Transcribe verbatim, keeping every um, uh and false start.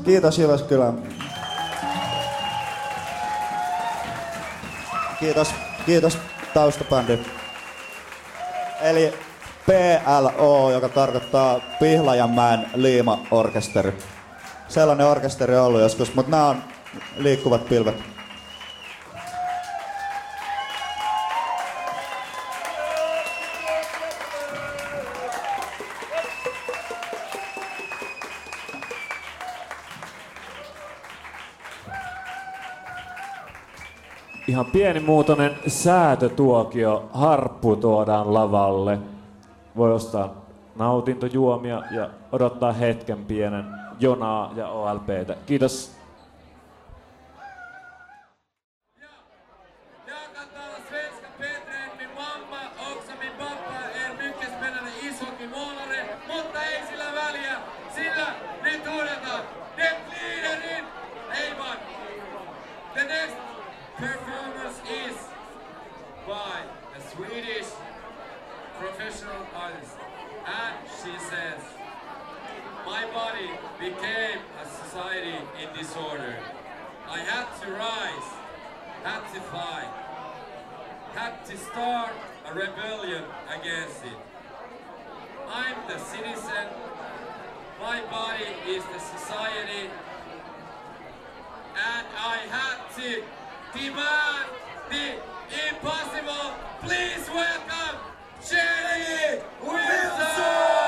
Kiitos Jyväskylä. Kiitos, kiitos taustabändi. Eli P L O, joka tarkoittaa Pihlajanmäen Liima-orkesteri. Sellainen orkesteri on ollut joskus, mutta nämä on liikkuvat pilvet. Ihan pienimuotoinen säätötuokio, harppu tuodaan lavalle. Voi ostaa nautintojuomia ja odottaa hetken pienen jonaa ja O L P:tä. Kiitos. Became a society in disorder. I had to rise, had to fight, had to start a rebellion against it. I'm the citizen, my body is the society, and I had to demand the impossible. Please welcome Jenny Wilson!